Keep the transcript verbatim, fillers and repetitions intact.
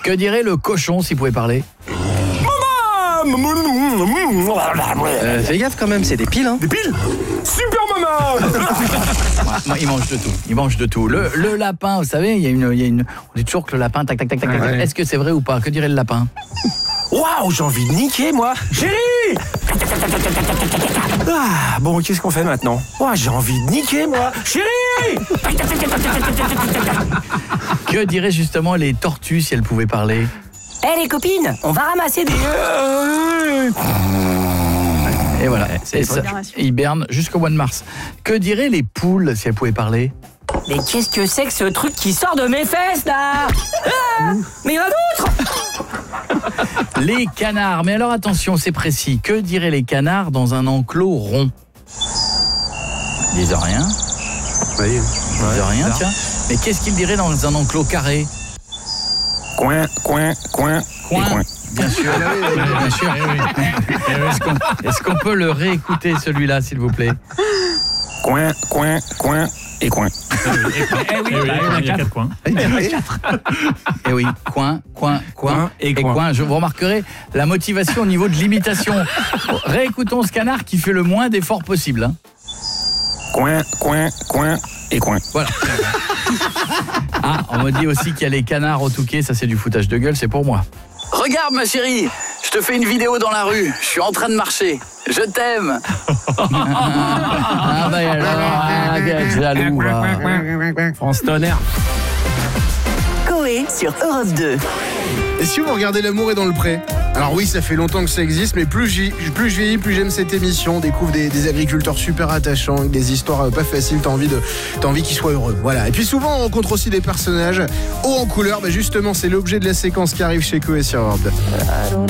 Que dirait le cochon s'il pouvait parler? Euh, fais gaffe quand même, c'est des piles, hein. Des piles? Super maman. Moi, il mange de tout. Il mange de tout. Le, le lapin, vous savez, il y a une, il y a une. On dit toujours que le lapin, tac, tac, tac, tac, tac. Ouais. Est-ce que c'est vrai ou pas? Que dirait le lapin? Waouh, j'ai envie de niquer, moi. Chérie. Ah, bon, qu'est-ce qu'on fait maintenant? Ouah, j'ai envie de niquer, moi. Chérie. Que diraient justement les tortues si elles pouvaient parler? Hé hey, les copines, on va ramasser des... Et voilà, c'est et une ça, programmation. ils hibernent jusqu'au mois de mars. Que diraient les poules si elles pouvaient parler? Mais qu'est-ce que c'est que ce truc qui sort de mes fesses, là? Ah, mais il y en a d'autres. Les canards, mais alors attention, c'est précis. Que diraient les canards dans un enclos rond? Ils disent rien. Oui. Ils disent rien, tiens. Mais qu'est-ce qu'ils diraient dans un enclos carré? Coin, coin, coin, Coin. et coin. Bien sûr, bien sûr. Est-ce qu'on, est-ce qu'on peut le réécouter celui-là, s'il vous plaît? Coin, coin, coin et coin. Eh oui, il y a quatre coins. Eh oui, coin, coin, coin et coin. Je vous remarquerez la motivation au niveau de l'imitation. Réécoutons ce canard qui fait le moins d'efforts possible. Hein. Coin, coin, coin et coin. Voilà. Ah, on me dit aussi qu'il y a les canards au Touquet, ça c'est du foutage de gueule, c'est pour moi. Regarde ma chérie, je te fais une vidéo dans la rue, je suis en train de marcher, je t'aime. Ah bah alors, ah, quel jaloux. Ah. France Tonnerre. Coé sur Europe deux. Et si vous regardez L'amour est dans le pré? Alors oui, ça fait longtemps que ça existe, mais plus, j'y, plus je vieillis, plus j'aime cette émission. On découvre des, des agriculteurs super attachants, avec des histoires pas faciles, t'as envie, de, t'as envie qu'ils soient heureux. Voilà. Et puis souvent, on rencontre aussi des personnages hauts en couleur. Bah justement, c'est l'objet de la séquence qui arrive chez Coé sur Europe deux.